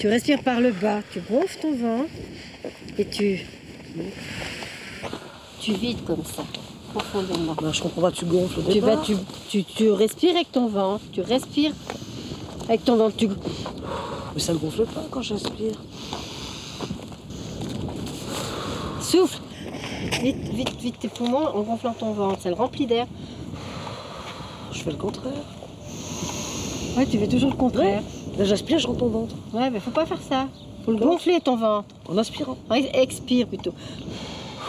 Tu respires par le bas, tu gonfles ton ventre et tu vides comme ça, profondément. Ben, je comprends pas, tu gonfles au Tu départ. tu respires avec ton ventre, tu respires avec ton ventre. Mais ça ne gonfle pas quand j'aspire. Souffle. Vite, vite, vite tes poumons en gonflant ton ventre, ça le remplit d'air. Je fais le contraire. Ouais, tu fais toujours le contraire. Là, j'aspire, je rentre ton ventre. Ouais, mais faut pas faire ça. Faut le gonfler ton ventre. En aspirant. Expire plutôt.